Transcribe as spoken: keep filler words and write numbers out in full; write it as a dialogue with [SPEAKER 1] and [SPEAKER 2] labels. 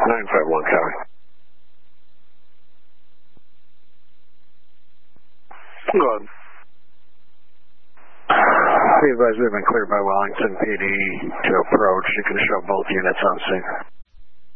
[SPEAKER 1] nine five one, copy. Go ahead.
[SPEAKER 2] Be advised, we've been cleared by Wellington P D to approach. You can show both units on scene.